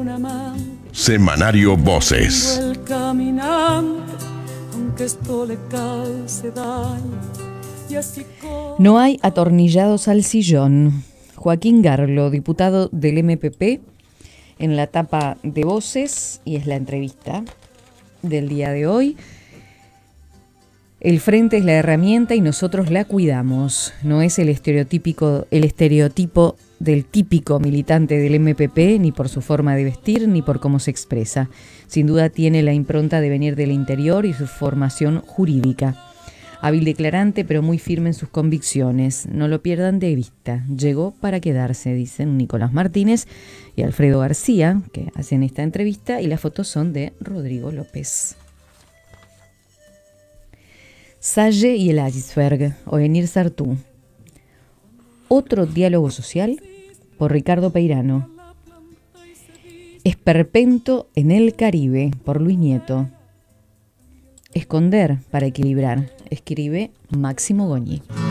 Semanario Voces. El caminante, aunque esto le cause daño, y así No hay atornillados al sillón. Joaquín Garlo, diputado del MPP, en la tapa de Voces, y es la entrevista del día de hoy. El frente es la herramienta y nosotros la cuidamos. No es el estereotipo del típico militante del MPP, ni por su forma de vestir, ni por cómo se expresa. Sin duda tiene la impronta de venir del interior y su formación jurídica. Hábil declarante, pero muy firme en sus convicciones. No lo pierdan de vista. Llegó para quedarse, dicen Nicolás Martínez y Alfredo García, que hacen esta entrevista, y las fotos son de Rodrigo López. Salle y el iceberg, Ovenir Sartú. Otro diálogo social, por Ricardo Peirano. Esperpento en el Caribe, por Luis Nieto. Esconder para equilibrar, escribe Máximo Goñi.